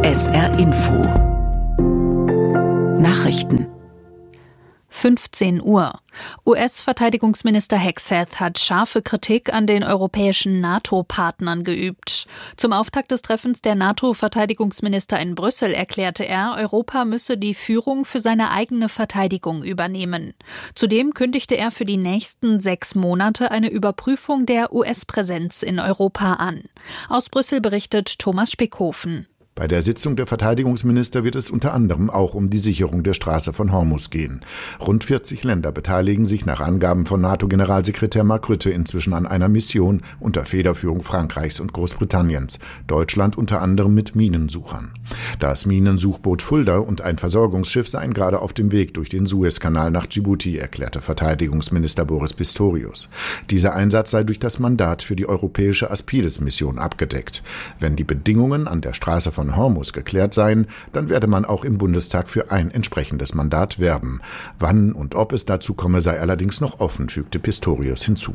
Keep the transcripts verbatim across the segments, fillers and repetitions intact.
S R Info Nachrichten fünfzehn Uhr. U S-Verteidigungsminister Hegseth hat scharfe Kritik an den europäischen NATO-Partnern geübt. Zum Auftakt des Treffens der NATO-Verteidigungsminister in Brüssel erklärte er, Europa müsse die Führung für seine eigene Verteidigung übernehmen. Zudem kündigte er für die nächsten sechs Monate eine Überprüfung der U S-Präsenz in Europa an. Aus Brüssel berichtet Thomas Spickhofen. Bei der Sitzung der Verteidigungsminister wird es unter anderem auch um die Sicherung der Straße von Hormuz gehen. Rund vierzig Länder beteiligen sich nach Angaben von NATO-Generalsekretär Mark Rutte inzwischen an einer Mission unter Federführung Frankreichs und Großbritanniens. Deutschland unter anderem mit Minensuchern. Das Minensuchboot Fulda und ein Versorgungsschiff seien gerade auf dem Weg durch den Suezkanal nach Djibouti, erklärte Verteidigungsminister Boris Pistorius. Dieser Einsatz sei durch das Mandat für die europäische Aspides-Mission abgedeckt. Wenn die Bedingungen an der Straße von Hormuz geklärt seien, dann werde man auch im Bundestag für ein entsprechendes Mandat werben. Wann und ob es dazu komme, sei allerdings noch offen, fügte Pistorius hinzu.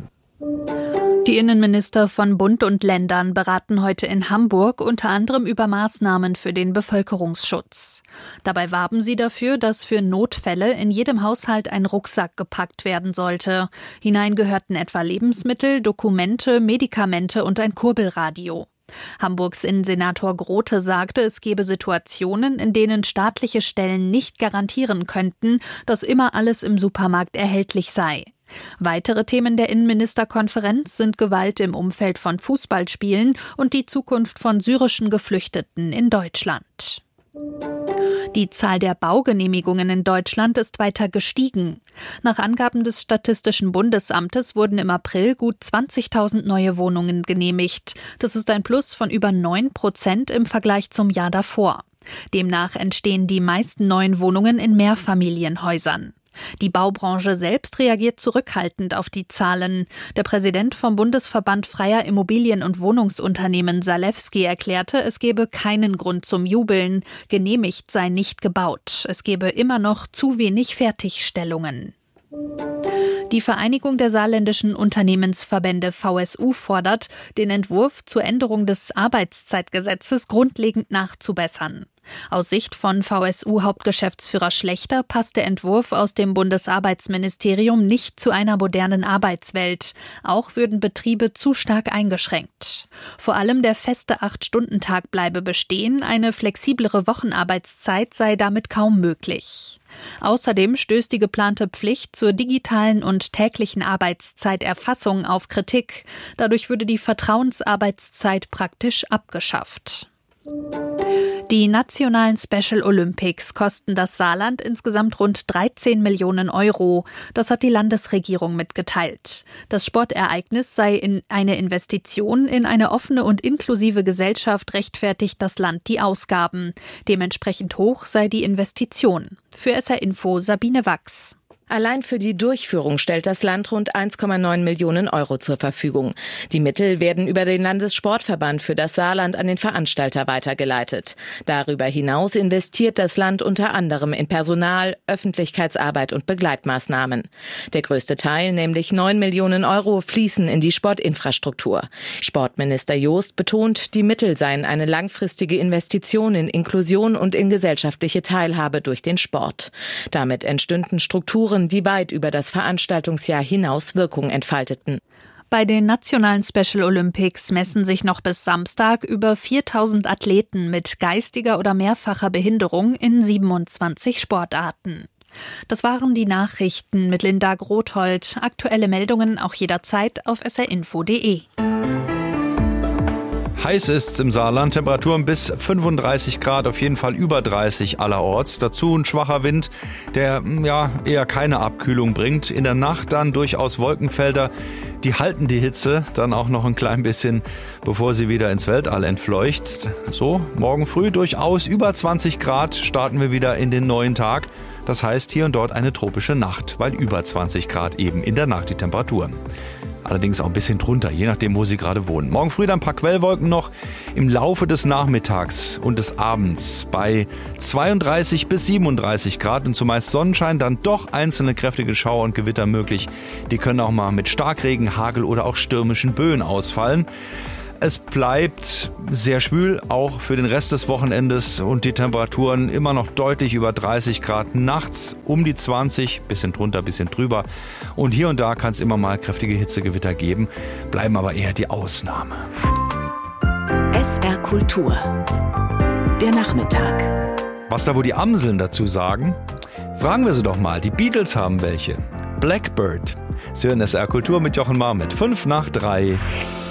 Die Innenminister von Bund und Ländern beraten heute in Hamburg unter anderem über Maßnahmen für den Bevölkerungsschutz. Dabei warben sie dafür, dass für Notfälle in jedem Haushalt ein Rucksack gepackt werden sollte. Hinein gehörten etwa Lebensmittel, Dokumente, Medikamente und ein Kurbelradio. Hamburgs Innensenator Grote sagte, es gebe Situationen, in denen staatliche Stellen nicht garantieren könnten, dass immer alles im Supermarkt erhältlich sei. Weitere Themen der Innenministerkonferenz sind Gewalt im Umfeld von Fußballspielen und die Zukunft von syrischen Geflüchteten in Deutschland. Die Zahl der Baugenehmigungen in Deutschland ist weiter gestiegen. Nach Angaben des Statistischen Bundesamtes wurden im April gut zwanzigtausend neue Wohnungen genehmigt. Das ist ein Plus von über neun Prozent im Vergleich zum Jahr davor. Demnach entstehen die meisten neuen Wohnungen in Mehrfamilienhäusern. Die Baubranche selbst reagiert zurückhaltend auf die Zahlen. Der Präsident vom Bundesverband Freier Immobilien- und Wohnungsunternehmen Salewski erklärte, es gebe keinen Grund zum Jubeln. Genehmigt sei nicht gebaut. Es gebe immer noch zu wenig Fertigstellungen. Die Vereinigung der saarländischen Unternehmensverbände V S U fordert, den Entwurf zur Änderung des Arbeitszeitgesetzes grundlegend nachzubessern. Aus Sicht von V S U-Hauptgeschäftsführer Schlechter passt der Entwurf aus dem Bundesarbeitsministerium nicht zu einer modernen Arbeitswelt. Auch würden Betriebe zu stark eingeschränkt. Vor allem der feste Acht-Stunden-Tag bleibe bestehen, eine flexiblere Wochenarbeitszeit sei damit kaum möglich. Außerdem stößt die geplante Pflicht zur digitalen und täglichen Arbeitszeiterfassung auf Kritik. Dadurch würde die Vertrauensarbeitszeit praktisch abgeschafft. Die nationalen Special Olympics kosten das Saarland insgesamt rund dreizehn Millionen Euro. Das hat die Landesregierung mitgeteilt. Das Sportereignis sei in eine Investition in eine offene und inklusive Gesellschaft, rechtfertigt das Land die Ausgaben. Dementsprechend hoch sei die Investition. Für S R Info Sabine Wachs. Allein für die Durchführung stellt das Land rund eins Komma neun Millionen Euro zur Verfügung. Die Mittel werden über den Landessportverband für das Saarland an den Veranstalter weitergeleitet. Darüber hinaus investiert das Land unter anderem in Personal, Öffentlichkeitsarbeit und Begleitmaßnahmen. Der größte Teil, nämlich neun Millionen Euro, fließen in die Sportinfrastruktur. Sportminister Jost betont, die Mittel seien eine langfristige Investition in Inklusion und in gesellschaftliche Teilhabe durch den Sport. Damit entstünden Strukturen, die weit über das Veranstaltungsjahr hinaus Wirkung entfalteten. Bei den nationalen Special Olympics messen sich noch bis Samstag über viertausend Athleten mit geistiger oder mehrfacher Behinderung in siebenundzwanzig Sportarten. Das waren die Nachrichten mit Linda Grothold. Aktuelle Meldungen auch jederzeit auf s r info punkt d e. Heiß ist's im Saarland, Temperaturen bis fünfunddreißig Grad, auf jeden Fall über dreißig allerorts. Dazu ein schwacher Wind, der ja eher keine Abkühlung bringt. In der Nacht dann durchaus Wolkenfelder, die halten die Hitze dann auch noch ein klein bisschen, bevor sie wieder ins Weltall entfleucht. So, morgen früh durchaus über zwanzig Grad starten wir wieder in den neuen Tag. Das heißt hier und dort eine tropische Nacht, weil über zwanzig Grad eben in der Nacht die Temperaturen. Allerdings auch ein bisschen drunter, je nachdem, wo Sie gerade wohnen. Morgen früh dann ein paar Quellwolken noch im Laufe des Nachmittags und des Abends bei zweiunddreißig bis siebenunddreißig Grad und zumeist Sonnenschein, dann doch einzelne kräftige Schauer und Gewitter möglich. Die können auch mal mit Starkregen, Hagel oder auch stürmischen Böen ausfallen. Es bleibt sehr schwül, auch für den Rest des Wochenendes und die Temperaturen immer noch deutlich über dreißig Grad. Nachts um die zwanzig, bisschen drunter, bisschen drüber. Und hier und da kann es immer mal kräftige Hitzegewitter geben, bleiben aber eher die Ausnahme. S R Kultur. Der Nachmittag. Was da wohl die Amseln dazu sagen? Fragen wir sie doch mal. Die Beatles haben welche. Blackbird. Sie hören S R Kultur mit Jochen Marmit. Fünf nach drei.